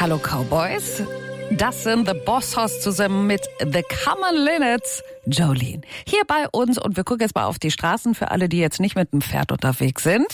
Hallo Cowboys. Das sind The Boss Hoss zusammen mit The Common Linnets, Jolene. Hier bei uns und wir gucken jetzt mal auf die Straßen für alle, die jetzt nicht mit dem Pferd unterwegs sind.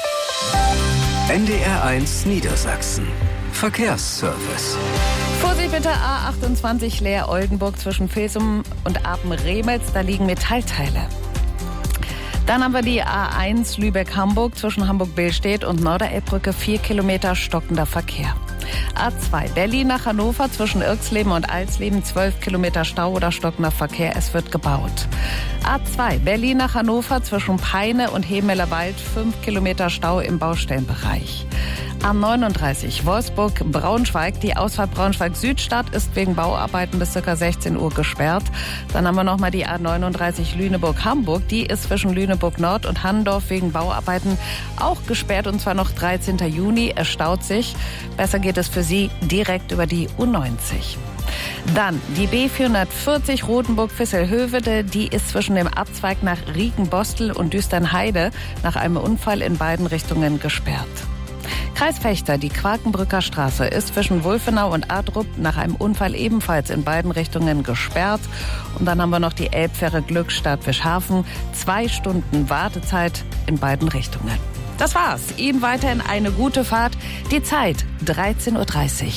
NDR1 Niedersachsen. Verkehrsservice. Vorsicht bitte, A28 Leer-Oldenburg zwischen Vilsum und Apen-Remetz, da liegen Metallteile. Dann haben wir die A1 Lübeck-Hamburg zwischen Hamburg-Billstedt und Norderelbbrücke, 4 Kilometer stockender Verkehr. A2 Berlin nach Hannover zwischen Irxleben und Alsleben, 12 Kilometer Stau oder stockender Verkehr, es wird gebaut. A2 Berlin nach Hannover zwischen Peine und Hemelerwald, 5 Kilometer Stau im Baustellenbereich. A39 Wolfsburg-Braunschweig, die Ausfahrt Braunschweig-Südstadt ist wegen Bauarbeiten bis ca. 16 Uhr gesperrt. Dann haben wir nochmal die A39 Lüneburg-Hamburg, die ist zwischen Lüneburg-Nord und Handorf wegen Bauarbeiten auch gesperrt und zwar noch 13. Juni. Es staut sich. Besser geht es für Sie direkt über die U90. Dann die B440 Rothenburg-Visselhövede, die ist zwischen dem Abzweig nach Rieken-Bostel und Düsternheide nach einem Unfall in beiden Richtungen gesperrt. Kreis Vechta, die Quakenbrücker Straße ist zwischen Wulfenau und Adrup nach einem Unfall ebenfalls in beiden Richtungen gesperrt. Und dann haben wir noch die Elbfähre Glückstadt-Wischhafen, 2 Stunden Wartezeit in beiden Richtungen. Das war's. Ihnen weiterhin eine gute Fahrt. Die Zeit 13:30 Uhr.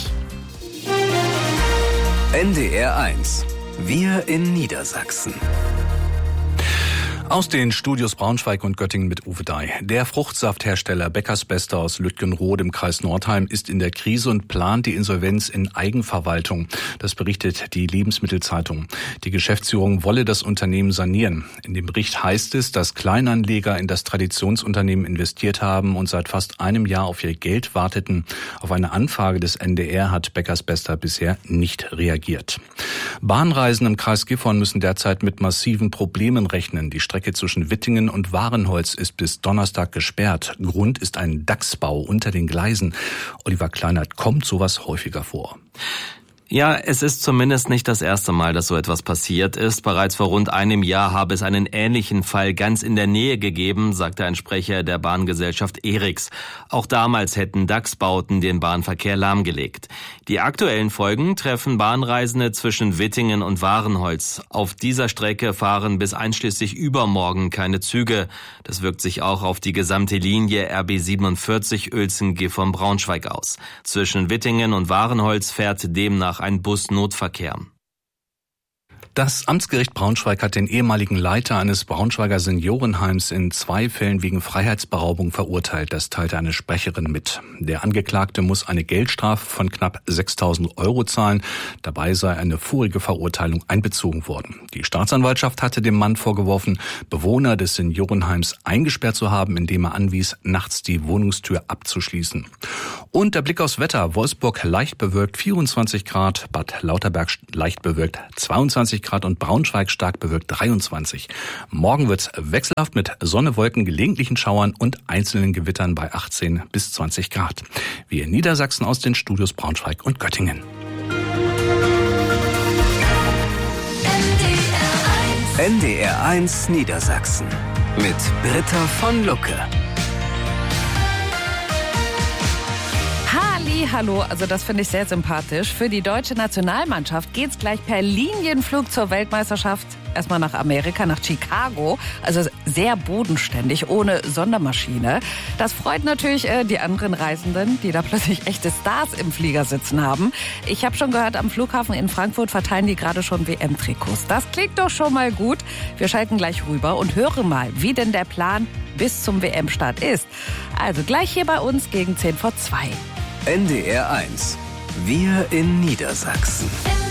NDR1. Wir in Niedersachsen. Aus den Studios Braunschweig und Göttingen mit Uwe Dai. Der Fruchtsafthersteller Bäckersbester aus Lütgenrode im Kreis Nordheim ist in der Krise und plant die Insolvenz in Eigenverwaltung. Das berichtet die Lebensmittelzeitung. Die Geschäftsführung wolle das Unternehmen sanieren. In dem Bericht heißt es, dass Kleinanleger in das Traditionsunternehmen investiert haben und seit fast einem Jahr auf ihr Geld warteten. Auf eine Anfrage des NDR hat Bäckersbester bisher nicht reagiert. Bahnreisen im Kreis Gifhorn müssen derzeit mit massiven Problemen rechnen. Die Strecke zwischen Wittingen und Warenholz ist bis Donnerstag gesperrt. Grund ist ein Dachsbau unter den Gleisen. Oliver Kleinert, kommt sowas häufiger vor? Ja, es ist zumindest nicht das erste Mal, dass so etwas passiert ist. Bereits vor rund einem Jahr habe es einen ähnlichen Fall ganz in der Nähe gegeben, sagte ein Sprecher der Bahngesellschaft ERIX. Auch damals hätten Dachsbauten den Bahnverkehr lahmgelegt. Die aktuellen Folgen treffen Bahnreisende zwischen Wittingen und Warenholz. Auf dieser Strecke fahren bis einschließlich übermorgen keine Züge. Das wirkt sich auch auf die gesamte Linie RB 47 Uelzen-Gifhorn-Braunschweig aus. Zwischen Wittingen und Warenholz fährt demnach ein Busnotverkehr. Das Amtsgericht Braunschweig hat den ehemaligen Leiter eines Braunschweiger Seniorenheims in 2 Fällen wegen Freiheitsberaubung verurteilt. Das teilte eine Sprecherin mit. Der Angeklagte muss eine Geldstrafe von knapp 6.000 € zahlen. Dabei sei eine vorige Verurteilung einbezogen worden. Die Staatsanwaltschaft hatte dem Mann vorgeworfen, Bewohner des Seniorenheims eingesperrt zu haben, indem er anwies, nachts die Wohnungstür abzuschließen. Und der Blick aufs Wetter. Wolfsburg leicht bewölkt 24 Grad, Bad Lauterberg leicht bewölkt 22 Grad und Braunschweig stark bewölkt 23. Morgen wird's wechselhaft mit Sonne, Wolken, gelegentlichen Schauern und einzelnen Gewittern bei 18 bis 20 Grad. Wir in Niedersachsen aus den Studios Braunschweig und Göttingen. NDR1 Niedersachsen mit Britta von Lucke. Hallo, also das finde ich sehr sympathisch. Für die deutsche Nationalmannschaft geht's gleich per Linienflug zur Weltmeisterschaft. Erstmal nach Amerika, nach Chicago. Also sehr bodenständig, ohne Sondermaschine. Das freut natürlich die anderen Reisenden, die da plötzlich echte Stars im Flieger sitzen haben. Ich habe schon gehört, am Flughafen in Frankfurt verteilen die gerade schon WM-Trikots. Das klingt doch schon mal gut. Wir schalten gleich rüber und hören mal, wie denn der Plan bis zum WM-Start ist. Also gleich hier bei uns gegen 2:10. NDR1. Wir in Niedersachsen.